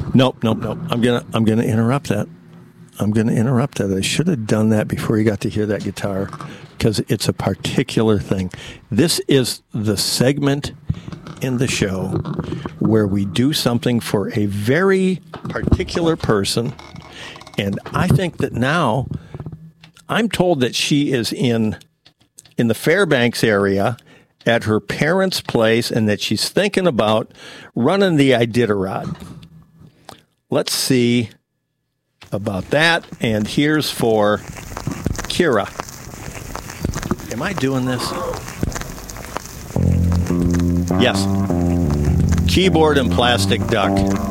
Nope. I'm gonna interrupt that. I should have done that before you got to hear that guitar, because it's a particular thing. This is the segment in the show where we do something for a very particular person, and I think that now I'm told that she is in the Fairbanks area at her parents' place, and that she's thinking about running the Iditarod. Let's see about that. And here's for Kira. Am I doing this? Yes. Keyboard and plastic duck.